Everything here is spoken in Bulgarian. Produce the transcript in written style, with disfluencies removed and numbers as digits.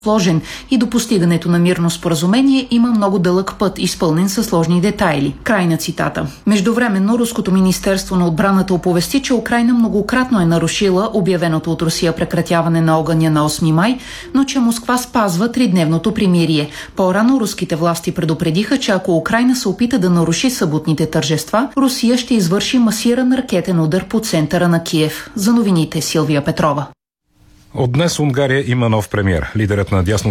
сложен и до постигането на мирно споразумение има много дълъг път, изпълнен със сложни детайли. Край на цитата. Междувременно Руското министерство на отбраната оповести, че Украйна многократно е нарушила обявеното от Русия прекратяване на огъня на 8 май, но че Москва спазва тридневното примирие. По-рано руските власти предупредиха, че ако Украйна се опита да наруши съботните тържества, Русия ще извърши масиран ракетен удар по центъра на Киев. За новините Силвия Петрова. От днес Унгария има нов премиер. Лидерът на дясното